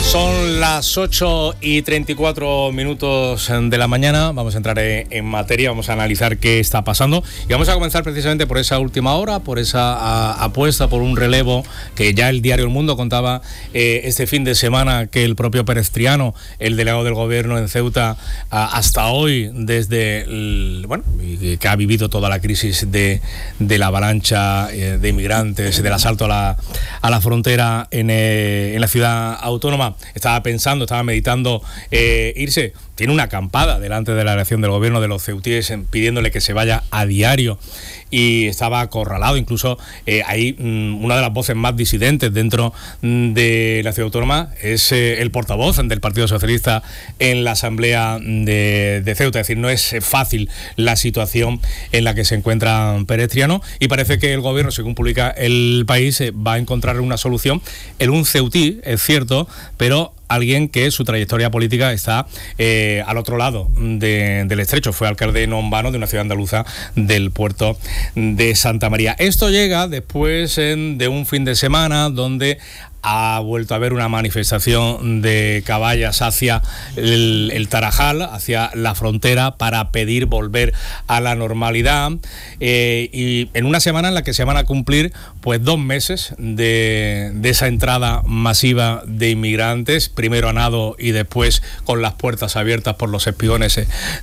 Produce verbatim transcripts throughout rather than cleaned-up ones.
Son las ocho y treinta y cuatro minutos de la mañana. Vamos a entrar en materia, vamos a analizar qué está pasando y vamos a comenzar precisamente por esa última hora, por esa a, apuesta por un relevo que ya el diario El Mundo contaba eh, este fin de semana, que el propio Perestriano, el delegado del gobierno en Ceuta, a, hasta hoy, desde el, bueno, que ha vivido toda la crisis de, de la avalancha eh, de inmigrantes, del asalto a la, a la frontera en, eh, en la ciudad autónoma, estaba pensando, estaba meditando eh, irse. Tiene una acampada delante de la elección del gobierno de los ceutíes pidiéndole que se vaya a diario y estaba acorralado. Incluso eh, ahí mmm, una de las voces más disidentes dentro mmm, de la ciudad autónoma es eh, el portavoz del Partido Socialista en la Asamblea de, de Ceuta. Es decir, no es fácil la situación en la que se encuentra Perestriano y parece que el gobierno, según publica El País, eh, va a encontrar una solución en un ceutí, es cierto, pero alguien que su trayectoria política está eh, al otro lado de, del estrecho. Fue alcalde no en vano de una ciudad andaluza del puerto de Santa María. Esto llega después en, de un fin de semana donde ha vuelto a haber una manifestación de caballas hacia el, el Tarajal, hacia la frontera, para pedir volver a la normalidad, eh, y en una semana en la que se van a cumplir pues dos meses de, de esa entrada masiva de inmigrantes, primero a nado y después con las puertas abiertas por los espiones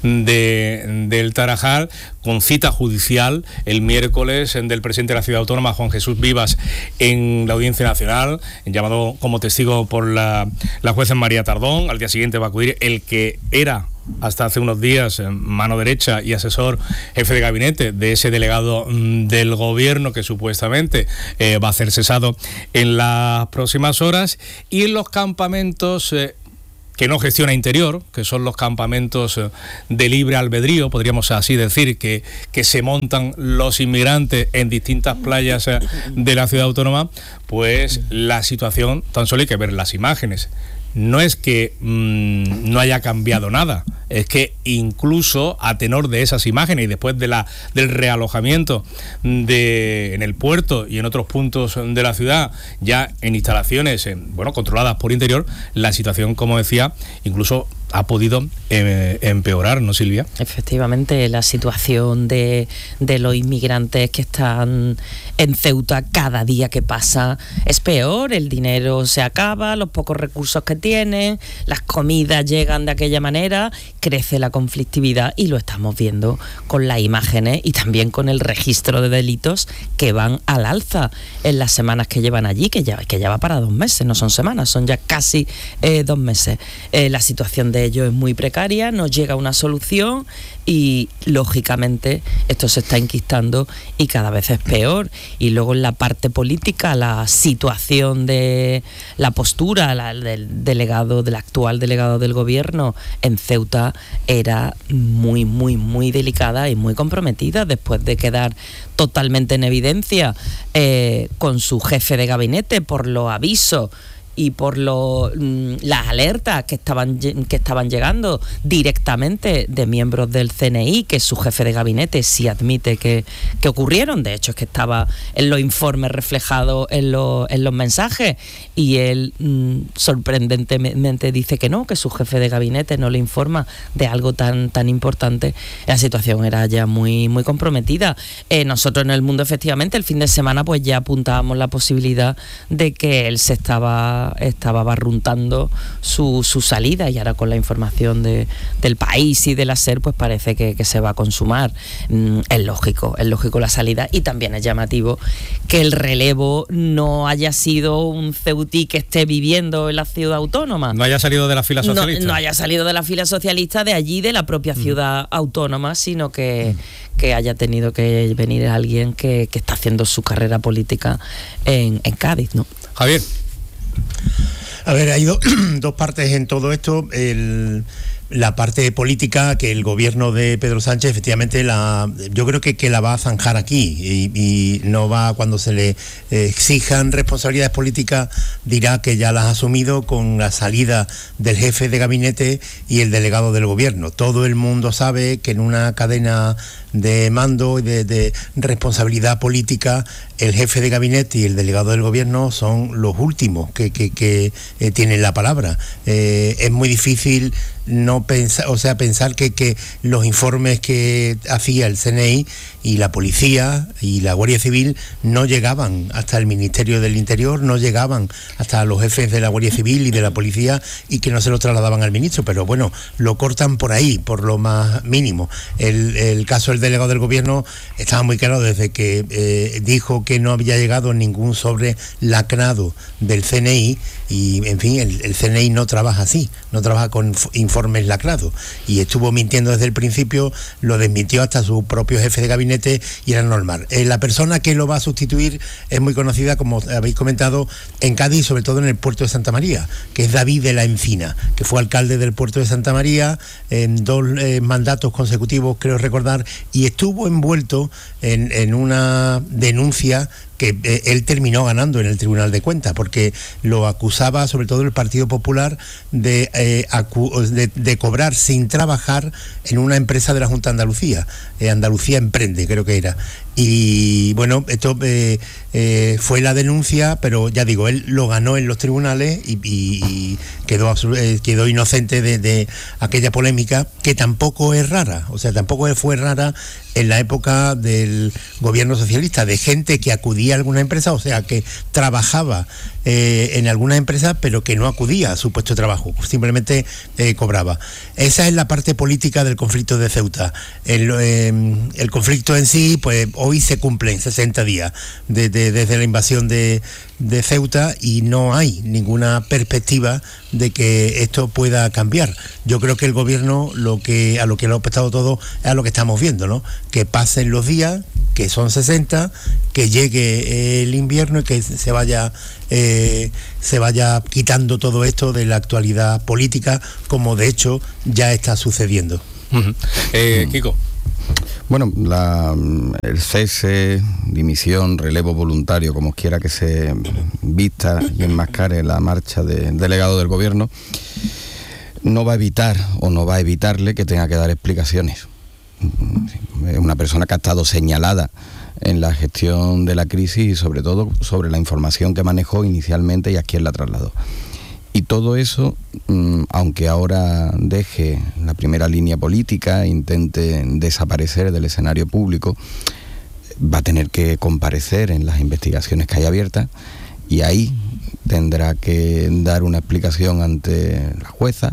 de, del Tarajal, con cita judicial el miércoles del presidente de la ciudad autónoma, Juan Jesús Vivas, en la Audiencia Nacional, llamado como testigo por la, la jueza María Tardón. Al día siguiente va a acudir el que era hasta hace unos días mano derecha y asesor jefe de gabinete de ese delegado del gobierno, que supuestamente eh, va a ser cesado en las próximas horas. Y en los campamentos eh, que no gestiona Interior, que son los campamentos de libre albedrío, podríamos así decir, que, que se montan los inmigrantes en distintas playas de la ciudad autónoma, pues la situación, tan solo hay que ver las imágenes. No es que mmm, no haya cambiado nada, es que incluso a tenor de esas imágenes y después de la del realojamiento de, en el puerto y en otros puntos de la ciudad, ya en instalaciones eh, bueno, controladas por Interior, la situación, como decía, incluso ha podido eh, empeorar, ¿no, Silvia? Efectivamente, la situación de, de los inmigrantes que están en Ceuta cada día que pasa es peor. El dinero se acaba, los pocos recursos que tienen, las comidas llegan de aquella manera, crece la conflictividad y lo estamos viendo con las imágenes y también con el registro de delitos que van al alza en las semanas que llevan allí, que ya, que ya va para dos meses, no son semanas, son ya casi eh, dos meses. Eh, la situación de ellos es muy precaria, no llega una solución y lógicamente esto se está enquistando y cada vez es peor. Y luego en la parte política, la situación de la postura la, del delegado, del actual delegado del gobierno en Ceuta era muy, muy, muy delicada y muy comprometida después de quedar totalmente en evidencia eh, con su jefe de gabinete por los avisos y por lo, las alertas que estaban que estaban llegando directamente de miembros del C N I, que su jefe de gabinete sí admite que, que ocurrieron. De hecho, es que estaba en los informes reflejado en los, en los mensajes, y él mmm, sorprendentemente dice que no, que su jefe de gabinete no le informa de algo tan, tan importante. La situación era ya muy, muy comprometida. Eh, nosotros en El Mundo, efectivamente, el fin de semana pues ya apuntábamos la posibilidad de que él se estaba estaba barruntando su, su salida, y ahora con la información de, del País y de la SER pues parece que, que se va a consumar. Mm, es lógico, es lógico la salida, y también es llamativo que el relevo no haya sido un ceutí que esté viviendo en la ciudad autónoma. No haya salido de la fila socialista. No, no haya salido de la fila socialista de allí, de la propia ciudad mm. autónoma, sino que, mm. que haya tenido que venir alguien que, que está haciendo su carrera política en, en Cádiz, ¿no? Javier. A ver, hay do, dos partes en todo esto. El, la parte política, que el gobierno de Pedro Sánchez efectivamente la, yo creo que, que la va a zanjar aquí, y, y no va, cuando se le exijan responsabilidades políticas, dirá que ya las ha asumido con la salida del jefe de gabinete y el delegado del gobierno. Todo el mundo sabe que en una cadena de mando y de, de responsabilidad política el jefe de gabinete y el delegado del gobierno son los últimos que, que, que eh, tienen la palabra. Eh, es muy difícil no pensar, o sea, pensar que, que los informes que hacía el C N I y la policía y la Guardia Civil no llegaban hasta el Ministerio del Interior, no llegaban hasta los jefes de la Guardia Civil y de la policía, y que no se lo trasladaban al ministro, pero bueno, lo cortan por ahí, por lo más mínimo. El, el caso del delegado del gobierno estaba muy claro desde que eh, dijo que no había llegado ningún sobre lacrado del C N I, y en fin, el, el C N I no trabaja así, no trabaja con informes lacrados, y estuvo mintiendo desde el principio, lo desmintió hasta su propio jefe de gabinete, y era normal. Eh, la persona que lo va a sustituir es muy conocida, como habéis comentado, en Cádiz, sobre todo en el puerto de Santa María, que es David de la Encina, que fue alcalde del puerto de Santa María en dos eh, mandatos consecutivos, creo recordar, y estuvo envuelto en, en una denuncia que eh, él terminó ganando en el Tribunal de Cuentas, porque lo acusaba sobre todo el Partido Popular de, eh, acu de, de cobrar sin trabajar en una empresa de la Junta de Andalucía, eh, Andalucía Emprende, creo que era. Y bueno, esto eh, eh, fue la denuncia, pero ya digo, él lo ganó en los tribunales y, y, y quedó, eh, quedó inocente de, de aquella polémica, que tampoco es rara, o sea, tampoco fue rara en la época del gobierno socialista, de gente que acudía a alguna empresa, o sea, que trabajaba eh, en alguna empresa, pero que no acudía a su puesto de trabajo, simplemente eh, cobraba. Esa es la parte política del conflicto de Ceuta. El, eh, el conflicto en sí, pues hoy se cumplen sesenta días de, de, desde la invasión de, de Ceuta, y no hay ninguna perspectiva de que esto pueda cambiar. Yo creo que el gobierno lo que a lo que lo ha prestado todo es a lo que estamos viendo, ¿no? Que pasen los días, que son sesenta, que llegue el invierno y que se vaya eh, se vaya quitando todo esto de la actualidad política, como de hecho ya está sucediendo. Uh-huh. eh, Kiko. Bueno, la, el cese, dimisión, relevo voluntario, como quiera que se vista y enmascare la marcha del delegado del gobierno, no va a evitar o no va a evitarle que tenga que dar explicaciones. Es una persona que ha estado señalada en la gestión de la crisis y sobre todo sobre la información que manejó inicialmente y a quién la trasladó. Y todo eso, aunque ahora deje la primera línea política e intente desaparecer del escenario público, va a tener que comparecer en las investigaciones que hay abiertas, y ahí tendrá que dar una explicación ante la jueza,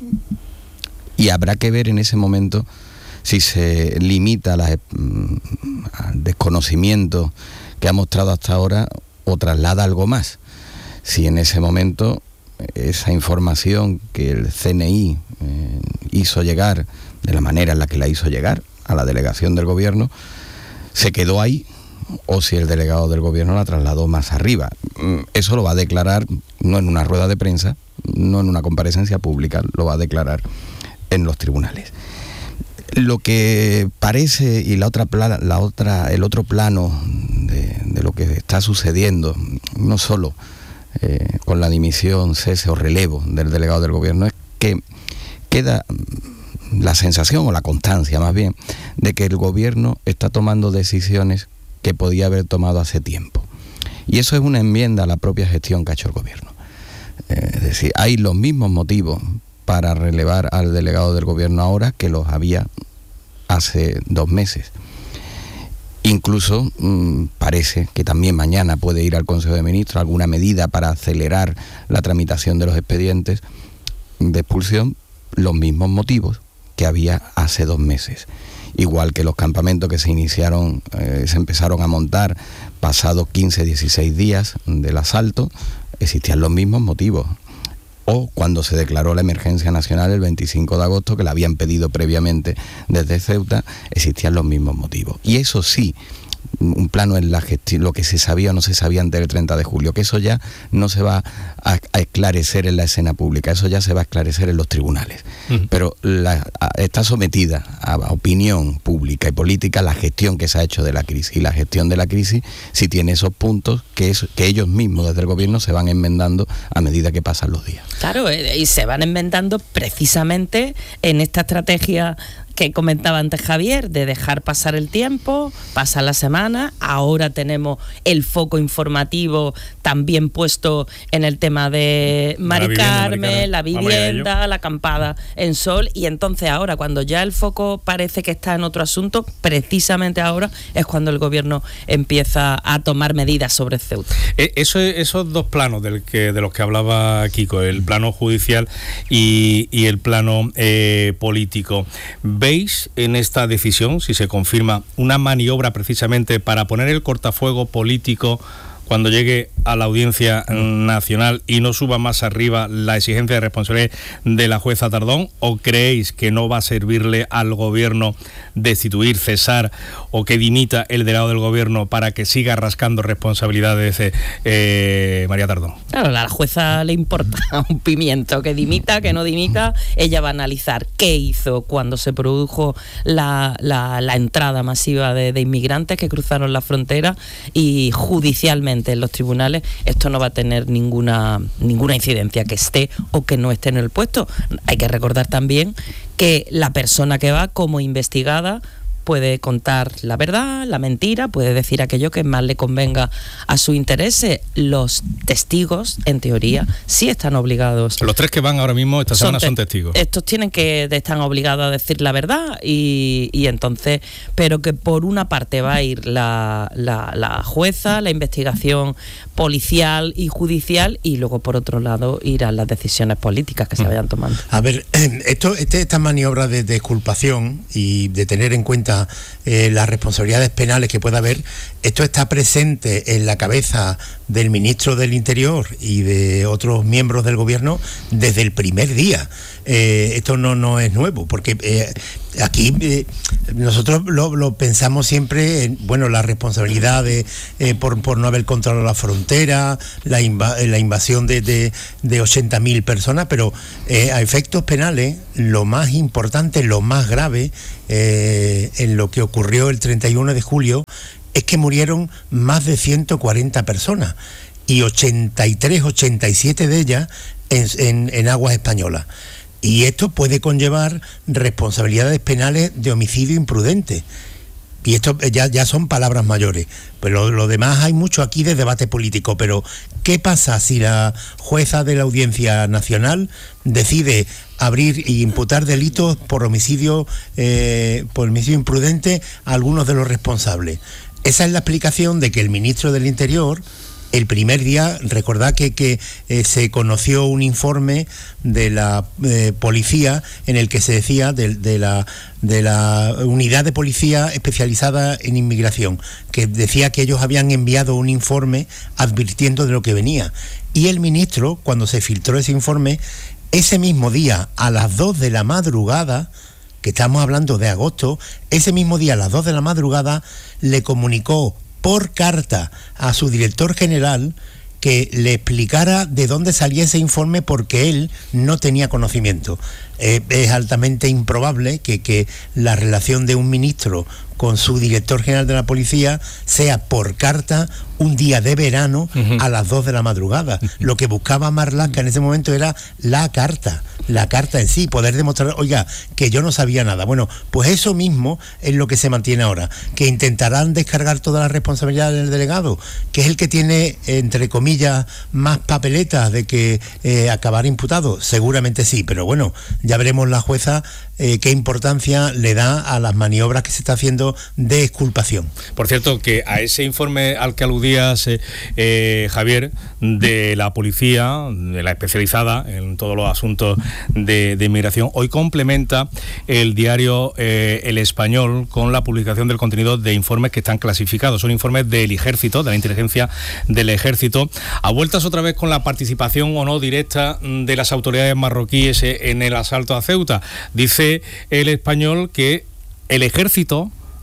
y habrá que ver en ese momento si se limita la, al desconocimiento que ha mostrado hasta ahora o traslada algo más. Si en ese momento esa información que el C N I eh, hizo llegar de la manera en la que la hizo llegar a la delegación del gobierno se quedó ahí, o si el delegado del gobierno la trasladó más arriba. Eso lo va a declarar no en una rueda de prensa, no en una comparecencia pública, lo va a declarar en los tribunales. Lo que parece, y la otra, la otra, el otro plano de, de lo que está sucediendo, no solo eh, con la dimisión, cese o relevo del delegado del gobierno, es que queda la sensación, o la constancia más bien, de que el gobierno está tomando decisiones que podía haber tomado hace tiempo. Y eso es una enmienda a la propia gestión que ha hecho el gobierno. Eh, es decir, hay los mismos motivos para relevar al delegado del gobierno ahora que los había hace dos meses. Incluso mmm, parece que también mañana puede ir al Consejo de Ministros alguna medida para acelerar la tramitación de los expedientes de expulsión, los mismos motivos que había hace dos meses. Igual que los campamentos que se iniciaron, eh, se empezaron a montar pasados quince, dieciséis días del asalto, existían los mismos motivos. O cuando se declaró la emergencia nacional el veinticinco de agosto, que la habían pedido previamente desde Ceuta, existían los mismos motivos. Y eso sí, un plano en la gestión, lo que se sabía o no se sabía antes del treinta de julio, que eso ya no se va a, a esclarecer en la escena pública, eso ya se va a esclarecer en los tribunales. Uh-huh. Pero la, a, está sometida a, a opinión pública y política la gestión que se ha hecho de la crisis. Y la gestión de la crisis sí tiene esos puntos que, es, que ellos mismos desde el gobierno se van enmendando a medida que pasan los días. Claro, y se van enmendando precisamente en esta estrategia que comentaba antes Javier, de dejar pasar el tiempo, pasa la semana, ahora tenemos el foco informativo también puesto en el tema de Mari Carmen, la vivienda, la acampada en Sol, y entonces ahora, cuando ya el foco parece que está en otro asunto, precisamente ahora es cuando el gobierno empieza a tomar medidas sobre Ceuta. Eso, esos dos planos del que, de los que hablaba Kiko, el plano judicial y, y el plano eh, político, ¿veis en esta decisión, si se confirma, una maniobra precisamente para poner el cortafuego político cuando llegue a la Audiencia Nacional y no suba más arriba la exigencia de responsabilidad de la jueza Tardón? ¿O creéis que no va a servirle al gobierno destituir, cesar o que dimita el delegado del gobierno para que siga rascando responsabilidades eh, eh, María Tardón? Claro, a la jueza le importa un pimiento, que dimita, que no dimita. Ella va a analizar qué hizo cuando se produjo la, la, la entrada masiva de, de inmigrantes que cruzaron la frontera, y judicialmente en los tribunales esto no va a tener ninguna ninguna incidencia, que esté o que no esté en el puesto. Hay que recordar también que la persona que va como investigada puede contar la verdad, la mentira, puede decir aquello que más le convenga a su interés. Los testigos, en teoría, sí están obligados. Los tres que van ahora mismo esta semana son, te- son testigos. Estos tienen que están obligados a decir la verdad, y, y entonces, pero que por una parte va a ir la, la, la jueza, la investigación policial y judicial, y luego por otro lado irán las decisiones políticas que se vayan tomando. A ver, esto, este, esta maniobra de desculpación y de tener en cuenta eh, las responsabilidades penales que pueda haber, esto está presente en la cabeza del ministro del Interior y de otros miembros del gobierno desde el primer día. Eh, esto no, no es nuevo, porque eh, aquí eh, nosotros lo, lo pensamos siempre en, bueno, la responsabilidad de, eh, por, por no haber controlado la frontera, la, inva, la invasión de, de, de ochenta mil personas, pero eh, a efectos penales, lo más importante, lo más grave eh, en lo que ocurrió el treinta y uno de julio es que murieron más de ciento cuarenta personas, y ochenta y tres, ochenta y siete de ellas en, en, en aguas españolas. Y esto puede conllevar responsabilidades penales de homicidio imprudente. Y esto ya, ya son palabras mayores. Pero lo, lo demás, hay mucho aquí de debate político. Pero, ¿qué pasa si la jueza de la Audiencia Nacional decide abrir y imputar delitos por homicidio, eh, por homicidio imprudente a algunos de los responsables? Esa es la explicación de que el ministro del Interior, el primer día, recordad que, que eh, se conoció un informe de la eh, policía en el que se decía de, de, la, de la unidad de policía especializada en inmigración, que decía que ellos habían enviado un informe advirtiendo de lo que venía. Y el ministro, cuando se filtró ese informe, ese mismo día, a las dos de la madrugada, que estamos hablando de agosto, ese mismo día, a las dos de la madrugada, le comunicó por carta a su director general que le explicara de dónde salía ese informe, porque él no tenía conocimiento. Eh, es altamente improbable que, que la relación de un ministro con su director general de la policía sea por carta un día de verano uh-huh. a las dos de la madrugada. Uh-huh. Lo que buscaba Marlaska en ese momento era la carta, la carta en sí, poder demostrar, oiga, que yo no sabía nada. Bueno, pues eso mismo es lo que se mantiene ahora, que intentarán descargar toda la responsabilidad del delegado, que es el que tiene, entre comillas, más papeletas de que eh, acabar imputado. Seguramente sí, pero bueno, ya veremos la jueza eh, qué importancia le da a las maniobras que se está haciendo de exculpación. Por cierto, que a ese informe al que aludías, eh, eh, Javier, de la policía, de la especializada en todos los asuntos de, de inmigración, hoy complementa el diario eh, El Español con la publicación del contenido de informes que están clasificados. Son informes del Ejército, de la inteligencia del Ejército, a vueltas otra vez con la participación o no directa de las autoridades marroquíes en el asalto a Ceuta. Dice El Español que el Ejército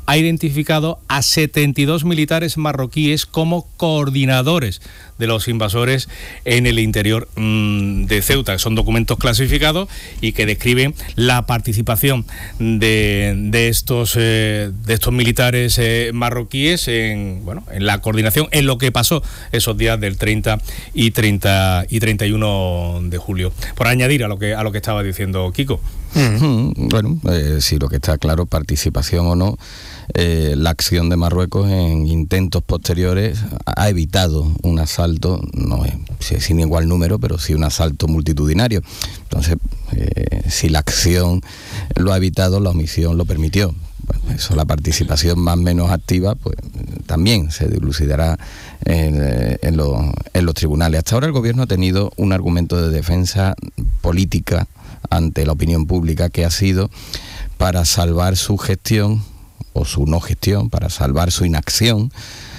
ha identificado a setenta y dos militares marroquíes como coordinadores de los invasores en el interior mmm, de Ceuta. Son documentos clasificados y que describen la participación de, de estos eh, de estos militares eh, marroquíes en bueno en la coordinación, en lo que pasó esos días del treinta y treinta y uno de julio. Por añadir a lo que a lo que estaba diciendo Kiko. Mm-hmm. Bueno, eh, sí, lo que está claro, participación o no, eh, la acción de Marruecos en intentos posteriores ha evitado un asalto, no es sin igual número, pero sí un asalto multitudinario. Entonces, eh, si la acción lo ha evitado, la omisión lo permitió. Bueno, eso, la participación más o menos activa, pues también se dilucidará en, en, los, en los tribunales. Hasta ahora el gobierno ha tenido un argumento de defensa política ante la opinión pública, que ha sido para salvar su gestión o su no gestión, para salvar su inacción,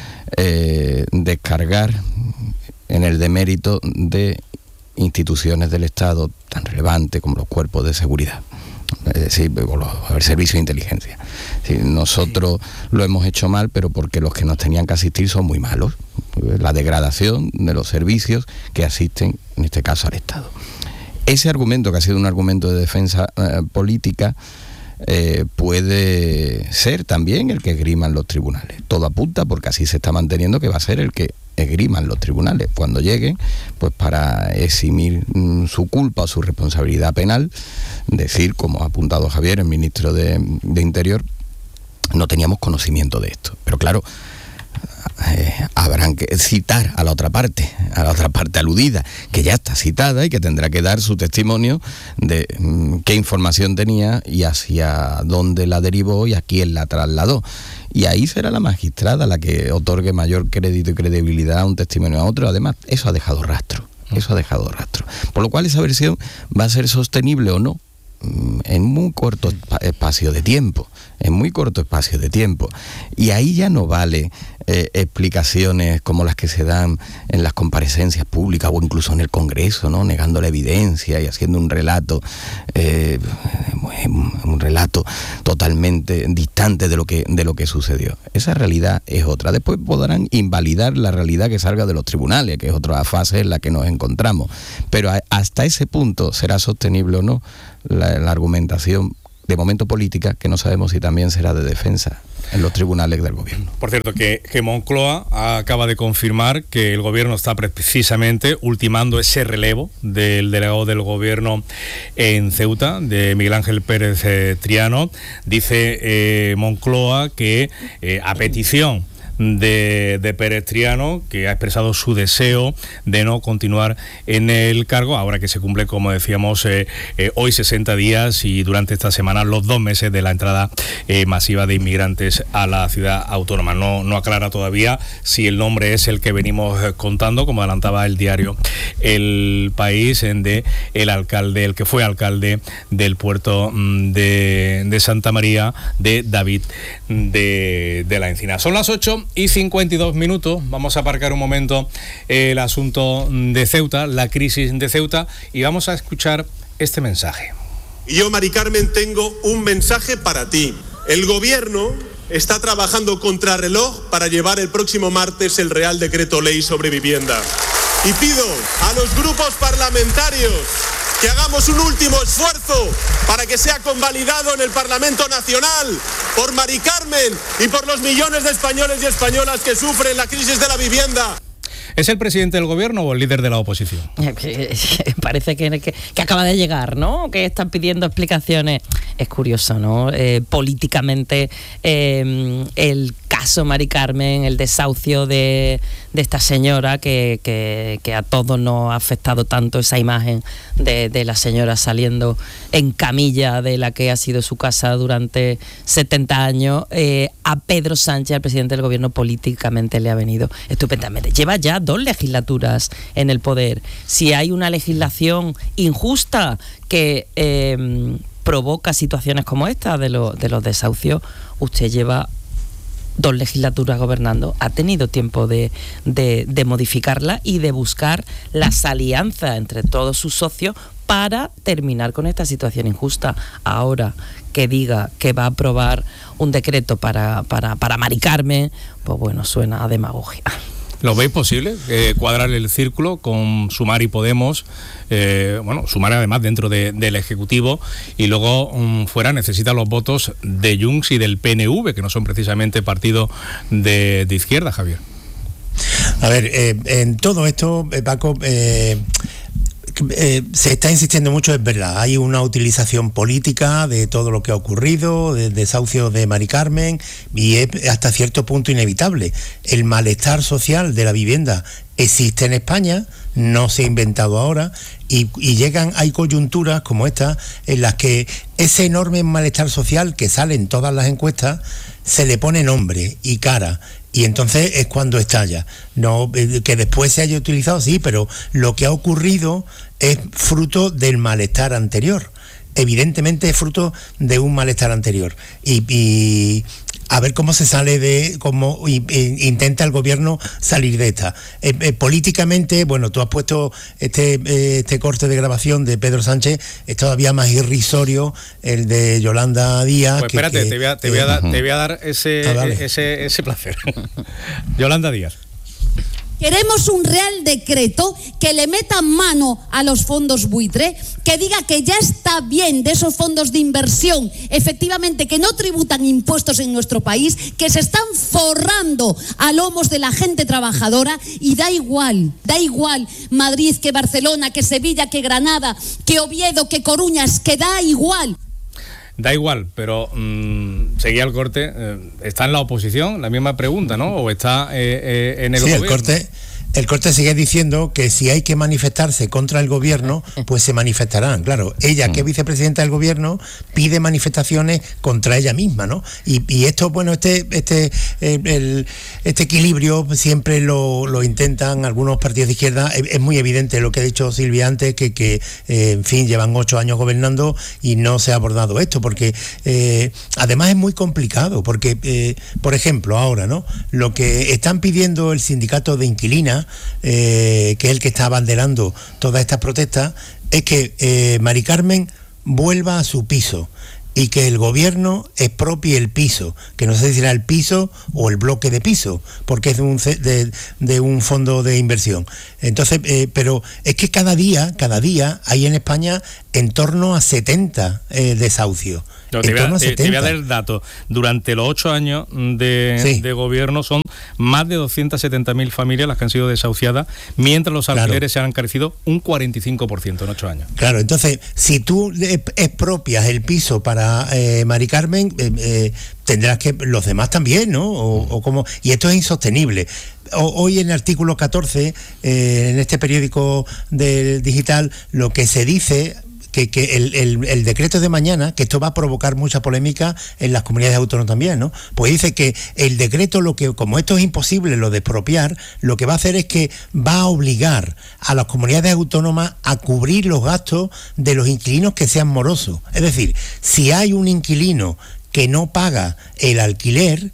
eh, descargar en el demérito de instituciones del Estado tan relevantes como los cuerpos de seguridad, es decir, el servicio de inteligencia. Sí, nosotros lo hemos hecho mal, pero porque los que nos tenían que asistir son muy malos. La degradación de los servicios que asisten, en este caso, al Estado. Ese argumento, que ha sido un argumento de defensa eh, política, eh, puede ser también el que esgriman los tribunales. Todo apunta, porque así se está manteniendo, que va a ser el que esgriman los tribunales cuando lleguen, pues para eximir mm, su culpa o su responsabilidad penal. Decir, como ha apuntado Javier, el ministro de, de Interior, no teníamos conocimiento de esto. Pero claro, Eh, habrán que citar a la otra parte, a la otra parte aludida, que ya está citada y que tendrá que dar su testimonio de mm, qué información tenía y hacia dónde la derivó y a quién la trasladó. Y ahí será la magistrada la que otorgue mayor crédito y credibilidad a un testimonio a otro. Además, eso ha dejado rastro, eso ha dejado rastro. Por lo cual esa versión va a ser sostenible o no en muy corto espacio de tiempo, en muy corto espacio de tiempo. Y ahí ya no vale eh, explicaciones como las que se dan en las comparecencias públicas o incluso en el Congreso, ¿no? Negando la evidencia y haciendo un relato, eh, un relato totalmente distante de lo que de lo que sucedió. Esa realidad es otra. Después podrán invalidar la realidad que salga de los tribunales, que es otra fase en la que nos encontramos. Pero a, hasta ese punto será sostenible o no La, la argumentación de momento política, que no sabemos si también será de defensa en los tribunales del gobierno. Por cierto, que, que Moncloa acaba de confirmar que el gobierno está precisamente ultimando ese relevo del delegado del gobierno en Ceuta, de Miguel Ángel Pérez eh, Triano. Dice eh, Moncloa que eh, a petición De, de Pérez Triano, que ha expresado su deseo de no continuar en el cargo, ahora que se cumple, como decíamos, eh, eh, hoy sesenta días y durante esta semana los dos meses de la entrada eh, masiva de inmigrantes a la ciudad autónoma. No, no aclara todavía si el nombre es el que venimos contando, como adelantaba el diario El País, de el alcalde, el que fue alcalde del puerto de, de Santa María, de David de, de la Encina. Son las ocho y cincuenta y dos minutos. Vamos a aparcar un momento el asunto de Ceuta, la crisis de Ceuta, y vamos a escuchar este mensaje. Y yo, Mari Carmen, tengo un mensaje para ti. El gobierno está trabajando contrarreloj para llevar el próximo martes el Real Decreto Ley sobre vivienda. Y pido a los grupos parlamentarios que hagamos un último esfuerzo para que sea convalidado en el Parlamento Nacional por Mari Carmen y por los millones de españoles y españolas que sufren la crisis de la vivienda. ¿Es el presidente del gobierno o el líder de la oposición? Parece que, que, que acaba de llegar, ¿no? Que están pidiendo explicaciones. Es curioso, ¿no? Eh, políticamente, eh, el caso Mari Carmen, el desahucio de, de esta señora, que, que, que a todos nos ha afectado tanto esa imagen de, de la señora saliendo en camilla de la que ha sido su casa durante setenta años, eh, a Pedro Sánchez, al presidente del gobierno, políticamente le ha venido estupendamente. Lleva ya dos legislaturas en el poder. Si hay una legislación injusta que eh, provoca situaciones como esta de, lo, de los desahucios, usted lleva dos legislaturas gobernando, ha tenido tiempo de, de, de modificarla y de buscar las alianzas entre todos sus socios para terminar con esta situación injusta. Ahora que diga que va a aprobar un decreto para, para, para Mari Carmen, pues bueno, suena a demagogia. ¿Lo veis posible? Eh, cuadrar el círculo con Sumar y Podemos, eh, bueno, Sumar además dentro de, del Ejecutivo, y luego um, fuera necesita los votos de Junts y del P N V, que no son precisamente partidos de, de izquierda, Javier. A ver, eh, en todo esto, eh, Paco, eh, Eh, se está insistiendo mucho, es verdad, hay una utilización política de todo lo que ha ocurrido, de desahucio de Mari Carmen, y es hasta cierto punto inevitable. El malestar social de la vivienda existe en España, no se ha inventado ahora, y, y llegan, hay coyunturas como esta, en las que ese enorme malestar social que sale en todas las encuestas, se le pone nombre y cara, y entonces es cuando estalla. No, que después se haya utilizado, sí, pero lo que ha ocurrido es fruto del malestar anterior. Evidentemente es fruto de un malestar anterior. Y, y a ver cómo se sale de, cómo y, e, intenta el gobierno salir de esta. Eh, eh, políticamente, bueno, tú has puesto este, eh, este corte de grabación de Pedro Sánchez, es todavía más irrisorio el de Yolanda Díaz. Pues espérate, que, te, voy a, te, voy a dar, te voy a dar ese, ah, vale. ese, ese placer. Yolanda Díaz. Queremos un real decreto que le meta mano a los fondos buitre, que diga que ya está bien de esos fondos de inversión, efectivamente, que no tributan impuestos en nuestro país, que se están forrando a lomos de la gente trabajadora, y da igual, da igual Madrid, que Barcelona, que Sevilla, que Granada, que Oviedo, que Coruñas, que da igual. Da igual, pero mmm, seguía el corte. Eh, ¿Está en la oposición? La misma pregunta, ¿no? ¿O está eh, eh, en el sí, gobierno? El corte, el corte sigue diciendo que si hay que manifestarse contra el gobierno, pues se manifestarán. Claro, ella, que es vicepresidenta del gobierno, pide manifestaciones contra ella misma, ¿no? Y, y esto, bueno, este este eh, el, este equilibrio siempre lo, lo intentan algunos partidos de izquierda. Es, es muy evidente lo que ha dicho Silvia antes, que, que eh, en fin, llevan ocho años gobernando y no se ha abordado esto, porque eh, además es muy complicado, porque, eh, por ejemplo, ahora, ¿no? Lo que están pidiendo el sindicato de inquilinas, Eh, que es el que está abanderando todas estas protestas, es que eh, Mari Carmen vuelva a su piso y que el gobierno expropie el piso, que no sé si será el piso o el bloque de piso, porque es de un, de, de un fondo de inversión. Entonces, eh, pero es que cada día, cada día hay en España en torno a setenta eh, desahucios. No, te, voy a, te, te voy a dar el dato. Durante los ocho años de, sí. de gobierno son más de doscientas setenta mil familias las que han sido desahuciadas, mientras los alquileres claro. se han encarecido un cuarenta y cinco por ciento en ocho años. Claro, entonces, si tú expropias el piso para eh, Mari Carmen, eh, eh, tendrás que los demás también, ¿no? O, o como, y esto es insostenible. Hoy en el artículo catorce, eh, en este periódico del digital, lo que se dice... que, que el, el, el decreto de mañana, que esto va a provocar mucha polémica en las comunidades autónomas también, ¿no? Pues dice que el decreto, lo que como esto es imposible lo de expropiar, lo que va a hacer es que va a obligar a las comunidades autónomas a cubrir los gastos de los inquilinos que sean morosos. Es decir, si hay un inquilino que no paga el alquiler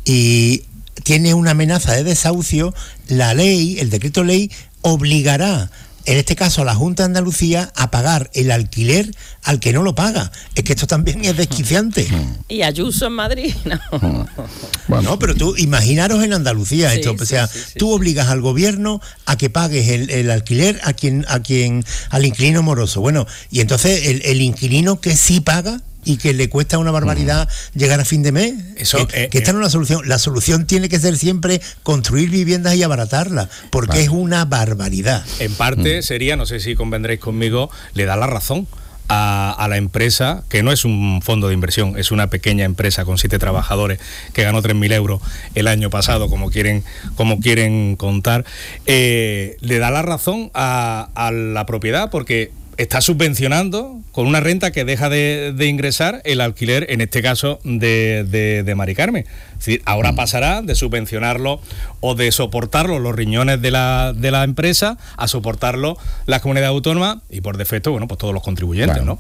y tiene una amenaza de desahucio, la ley, el decreto ley, obligará, en este caso a la Junta de Andalucía, a pagar el alquiler al que no lo paga. Es que esto también es desquiciante. Y Ayuso en Madrid, no. Bueno, no, pero tú imaginaros en Andalucía sí, esto, sí, o sea, sí, sí, tú sí. obligas al gobierno a que pagues el, el alquiler a quien, a quien, al inquilino moroso. Bueno, y entonces el, el inquilino que sí paga y que le cuesta una barbaridad mm. llegar a fin de mes, eso, que, eh, que esta eh, no es la solución. La solución tiene que ser siempre construir viviendas y abaratarlas, porque vale. es una barbaridad. En parte mm. sería, no sé si convendréis conmigo, le da la razón a, a la empresa, que no es un fondo de inversión, es una pequeña empresa con siete trabajadores que ganó tres mil euros el año pasado, como quieren, como quieren contar, eh, le da la razón a, a la propiedad, porque está subvencionando con una renta que deja de, de ingresar el alquiler, en este caso de, de, de Mari Carmen. Es decir, ahora pasará de subvencionarlo o de soportarlo los riñones de la, de la empresa a soportarlo las comunidades autónomas y por defecto, bueno, pues todos los contribuyentes, claro. ¿no?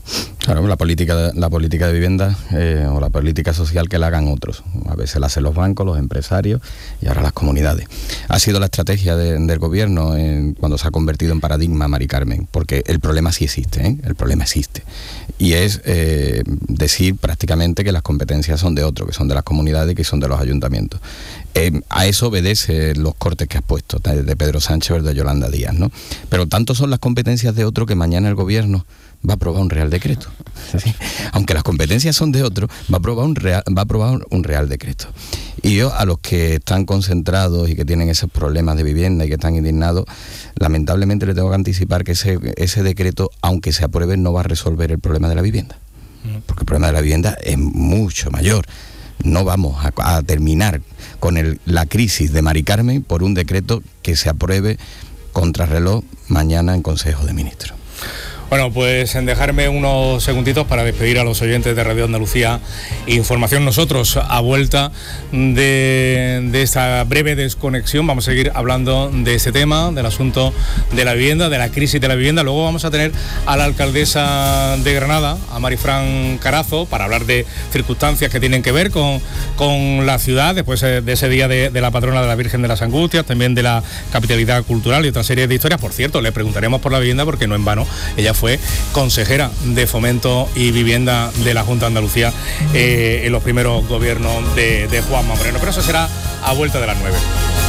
Claro, la política, la política de vivienda eh, o la política social que la hagan otros. A veces la hacen los bancos, los empresarios y ahora las comunidades. Ha sido la estrategia de, del gobierno en, cuando se ha convertido en paradigma, Mari Carmen, porque el problema sí existe, ¿eh? El problema existe. Y es eh, decir prácticamente que las competencias son de otros, que son de las comunidades y que son de los ayuntamientos. Eh, a eso obedece los cortes que has puesto, de Pedro Sánchez o de Yolanda Díaz, ¿no? Pero tanto son las competencias de otro que mañana el gobierno va a aprobar un real decreto. ¿Sí? Aunque las competencias son de otro, va a aprobar un real, va a aprobar un real decreto. Y yo, a los que están concentrados y que tienen esos problemas de vivienda y que están indignados, lamentablemente le tengo que anticipar que ese, ese decreto, aunque se apruebe, no va a resolver el problema de la vivienda. Porque el problema de la vivienda es mucho mayor. No vamos a, a terminar con el, la crisis de Mari Carmen por un decreto que se apruebe contrarreloj mañana en Consejo de Ministros. Bueno, pues en dejarme unos segunditos para despedir a los oyentes de Radio Andalucía Información. Nosotros, a vuelta de, de esta breve desconexión, vamos a seguir hablando de ese tema, del asunto de la vivienda, de la crisis de la vivienda. Luego vamos a tener a la alcaldesa de Granada, a Marifran Carazo, para hablar de circunstancias que tienen que ver con, con la ciudad, después de ese día de, de la patrona de la Virgen de las Angustias, también de la capitalidad cultural y otra serie de historias. Por cierto, le preguntaremos por la vivienda porque no en vano ella fue consejera de Fomento y Vivienda de la Junta de Andalucía eh, en los primeros gobiernos de, de Juanma Moreno. Pero eso será a vuelta de las nueve.